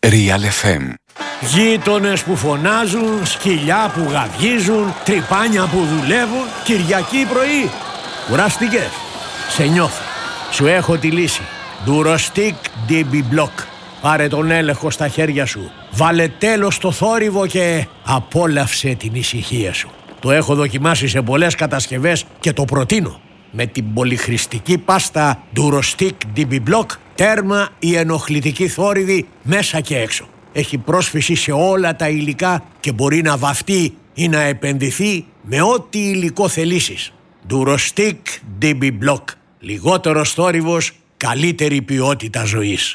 Real FM. Γείτονες που φωνάζουν, σκυλιά που γαβγίζουν, τρυπάνια που δουλεύουν, Κυριακή πρωί. Κουράστηκες? Σε νιώθω. Σου έχω τη λύση. Durostic DB Block. Πάρε τον έλεγχο στα χέρια σου. Βάλε τέλος στο θόρυβο και απόλαυσε την ησυχία σου. Το έχω δοκιμάσει σε πολλές κατασκευές και το προτείνω. Με την πολυχρηστική πάστα Durostic DB Block, τέρμα η ενοχλητική θόρυβη μέσα και έξω. Έχει πρόσφυση σε όλα τα υλικά και μπορεί να βαφτεί ή να επενδυθεί με ό,τι υλικό θελήσεις. Durostic DB Block. Λιγότερος θόρυβος, καλύτερη ποιότητα ζωής.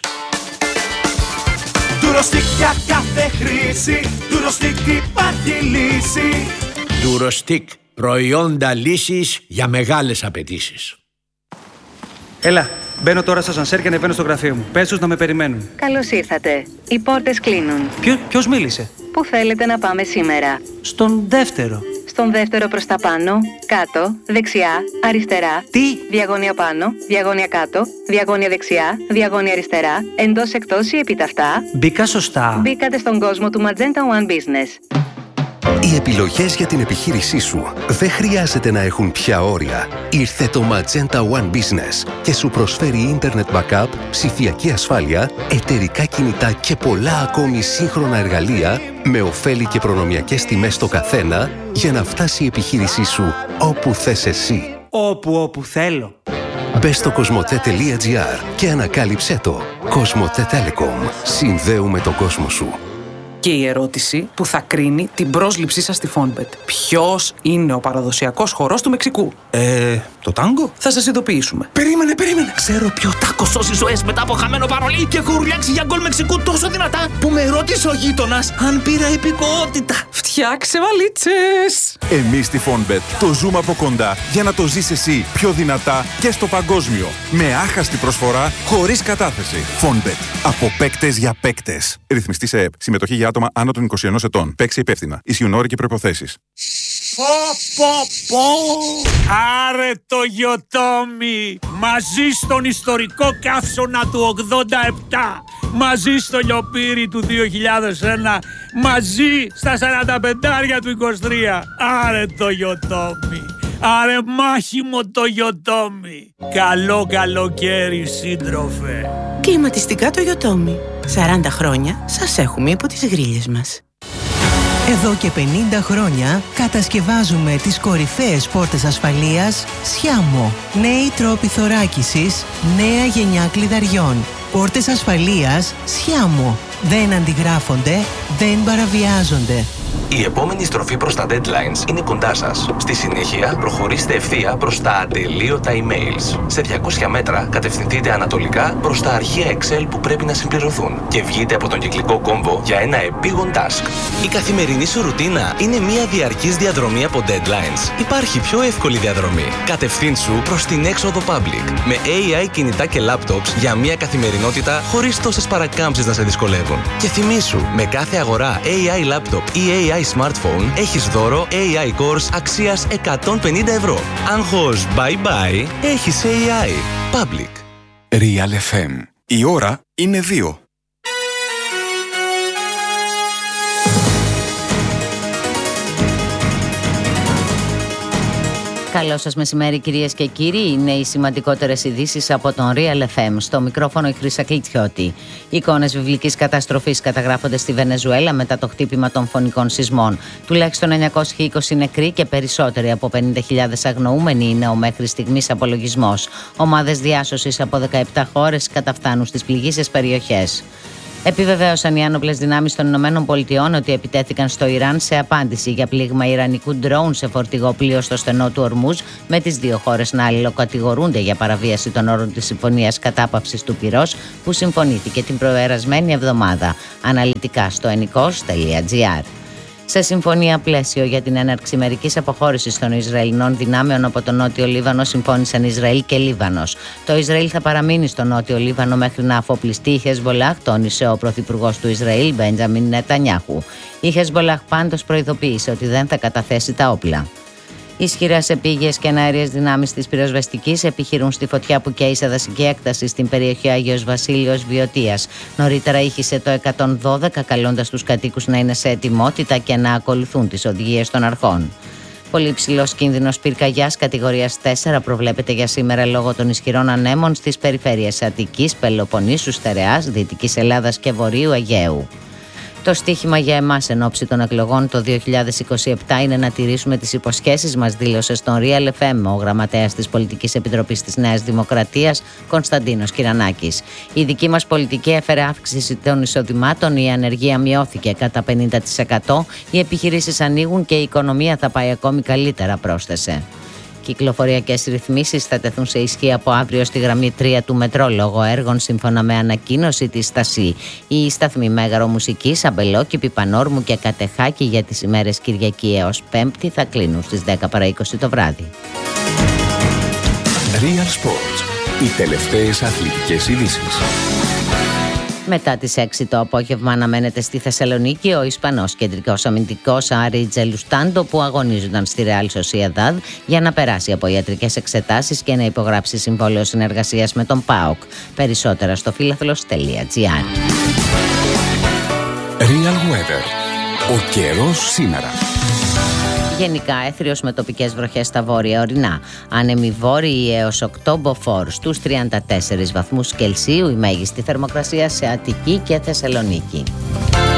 Durostic για κάθε χρήση, Durostic υπάρχει λύση. Durostic, προϊόντα λύσης για μεγάλες απαιτήσεις. Έλα, μπαίνω τώρα στα σανσέρ και ανεβαίνω στο γραφείο μου. Πες τους να με περιμένουν. Καλώς ήρθατε. Οι πόρτες κλείνουν. Ποιος μίλησε? Πού θέλετε να πάμε σήμερα? Στον δεύτερο. Στον δεύτερο προς τα πάνω, κάτω, δεξιά, αριστερά. Τι? Διαγώνια πάνω, διαγώνια κάτω, διαγώνια δεξιά, διαγώνια αριστερά, εντός εκτός ή επιταυτά. Μπήκα σωστά. Μπήκατε στον κόσμο του Magenta One Business. Οι επιλογές για την επιχείρησή σου δεν χρειάζεται να έχουν πια όρια. Ήρθε το Magenta One Business και σου προσφέρει Internet Backup, ψηφιακή ασφάλεια, εταιρικά κινητά και πολλά ακόμη σύγχρονα εργαλεία με ωφέλη και προνομιακές τιμές στο καθένα για να φτάσει η επιχείρησή σου όπου θες εσύ. Όπου θέλω. Μπες στο cosmote.gr και ανακάλυψέ το. Cosmote Telecom. Συνδέουμε τον κόσμο σου. Και η ερώτηση που θα κρίνει την πρόσληψή σας στη Fonbet. Ποιος είναι ο παραδοσιακός χορός του Μεξικού? Το τάγκο? Θα σας ειδοποιήσουμε. Περίμενε. Ξέρω ποιο τάκο σώζει ζωές μετά από χαμένο παρολί και έχω ουρλιάξει για γκολ Μεξικού τόσο δυνατά που με ρώτησε ο γείτονας αν πήρα υπηκότητα. Φτιάξε βαλίτσες! Εμείς στη Fonbet το ζούμε από κοντά για να το ζεις εσύ πιο δυνατά και στο παγκόσμιο. Με άχαστη προσφορά, χωρίς κατάθεση. Fonbet. Από παίκτες για παίκτες. Ρυθμιστή σε ΕΕΠ. Συμμετοχή για άτομα άνω των 21 ετών. Παίξε υπεύθυνα. Ισχύουν όροι και προϋποθέσεις. Άρε το Γιοτόμι! Μαζί στον ιστορικό καύσωνα του 87, μαζί στο λιοπύρι του 2001, μαζί στα 45 του 23. Άρε το Γιοτόμι! Άρε μάχημο το Γιοτόμι! Καλό καλοκαίρι, σύντροφε! Κλιματιστικά το Γιοτόμι. 40 χρόνια σας έχουμε υπό τις γρίλες μας. Εδώ και 50 χρόνια κατασκευάζουμε τις κορυφαίες πόρτες ασφαλείας Σιάμο. Νέοι τρόποι θωράκισης, νέα γενιά κλειδαριών. Πόρτες ασφαλείας Σιάμο. Δεν αντιγράφονται, δεν παραβιάζονται. Η επόμενη στροφή προς τα deadlines είναι κοντά σας. Στη συνέχεια, προχωρήστε ευθεία προς τα ατελείωτα emails. Σε 200 μέτρα, κατευθυνθείτε ανατολικά προς τα αρχεία Excel που πρέπει να συμπληρωθούν και βγείτε από τον κυκλικό κόμβο για ένα επίγον task. Η καθημερινή σου ρουτίνα είναι μια διαρκής διαδρομή από deadlines. Υπάρχει πιο εύκολη διαδρομή. Κατευθύνσου προς την έξοδο public. Με AI κινητά και laptops για μια καθημερινότητα χωρίς τόσες παρακάμψεις να σε δυσκολεύουν. Και θυμήσου, με κάθε αγορά AI laptop ή AI smartphone έχεις δώρο AI course αξίας 150 ευρώ. Άγχος bye bye, έχεις AI. Public. Real FM. Η ώρα είναι 2. Καλό σας μεσημέρι, κυρίες και κύριοι. Είναι οι σημαντικότερες ειδήσεις από τον Real FM. Στο μικρόφωνο η Χρύσα Κλιτσιώτη. Εικόνες βιβλικής καταστροφής καταγράφονται στη Βενεζουέλα μετά το χτύπημα των φωνικών σεισμών. Τουλάχιστον 920 νεκροί και περισσότεροι από 50.000 αγνοούμενοι είναι ο μέχρι στιγμής απολογισμός. Ομάδες διάσωσης από 17 χώρες καταφθάνουν στις πληγείσες περιοχές. Επιβεβαίωσαν οι άνοπλες δυνάμεις των ΗΠΑ ότι επιτέθηκαν στο Ιράν σε απάντηση για πλήγμα ιρανικού ντρόουν σε φορτηγό πλοίο στο στενό του Ορμούζ, με τις δύο χώρες να αλληλοκατηγορούνται για παραβίαση των όρων της Συμφωνίας Κατάπαυσης του Πυρός που συμφωνήθηκε την προερασμένη εβδομάδα. Αναλυτικά στο enikos.gr. Σε συμφωνία πλαίσιο για την έναρξη μερικής αποχώρησης των Ισραηλινών δυνάμεων από το Νότιο Λίβανο συμφώνησαν Ισραήλ και Λίβανος. Το Ισραήλ θα παραμείνει στο Νότιο Λίβανο μέχρι να αφοπλιστεί η Χεσμολάχ, τόνισε ο πρωθυπουργός του Ισραήλ, Μπέντζαμιν Νετανιάχου. Η Χεσμολάχ πάντως προειδοποίησε ότι δεν θα καταθέσει τα όπλα. Ισχυρές επίγειες και εναέριες δυνάμεις της πυροσβεστικής επιχειρούν στη φωτιά που καίει σε δασική έκταση στην περιοχή Άγιος Βασίλειος Βιωτίας. Νωρίτερα ήχησε το 112, καλώντας τους κατοίκους να είναι σε ετοιμότητα και να ακολουθούν τις οδηγίες των αρχών. Πολύ ψηλός κίνδυνος πυρκαγιάς κατηγορίας 4 προβλέπεται για σήμερα λόγω των ισχυρών ανέμων στις περιφέρειες Αττικής, Πελοποννήσου, Στερεάς, Δυτικής Ελλάδας και Βορείου Αιγαίου. Το στίχημα για εμάς εν ώψη των εκλογών το 2027 είναι να τηρήσουμε τις υποσχέσεις μας, δήλωσε στον Real FM ο γραμματέας της Πολιτικής Επιτροπής της Νέας Δημοκρατίας, Κωνσταντίνος Κυρανάκης. Η δική μας πολιτική έφερε αύξηση των εισοδημάτων, η ανεργία μειώθηκε κατά 50%, οι επιχειρήσεις ανοίγουν και η οικονομία θα πάει ακόμη καλύτερα, πρόσθεσε. Κυκλοφοριακές ρυθμίσεις θα τεθούν σε ισχύ από αύριο στη γραμμή 3 του μετρό λόγω έργων, σύμφωνα με ανακοίνωση της ΣΤΑΣΥ. Οι σταθμοί Μέγαρο Μουσικής, Αμπελόκηπη, Πανόρμου και Κατεχάκη για τις ημέρες Κυριακή έως Πέμπτη θα κλείνουν στις 10 παρά 20 το βράδυ. Real Sports. Οι τελευταίες αθλητικές ειδήσεις. Μετά τις 6 το απόγευμα αναμένεται στη Θεσσαλονίκη ο Ισπανός κεντρικός αμυντικός Άρη Τζελουστάντο, που αγωνίζονταν στη Ρεάλ Σοσιεδάδ για να περάσει από ιατρικές εξετάσεις και να υπογράψει συμβόλαιο συνεργασίας με τον ΠΑΟΚ. Περισσότερα στο φίλαθλος.gr. Real Weather. Ο καιρός σήμερα. Γενικά έθριος με τοπικές βροχές στα βόρεια ορεινά. Άνεμοι βόρειοι έως 8 μποφόρ στους 34 βαθμούς Κελσίου, η μέγιστη θερμοκρασία σε Αττική και Θεσσαλονίκη.